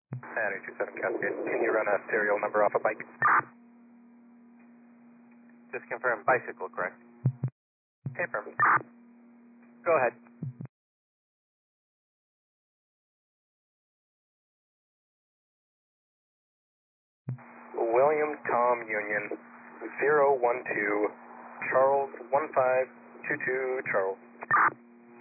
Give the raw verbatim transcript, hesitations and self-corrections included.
Saturday two seven Cascade, can you run a serial number off a bike? Just confirm bicycle, correct? Okay, perfect. Go ahead. William Tom Union, zero one two, Charles one five two two Charles.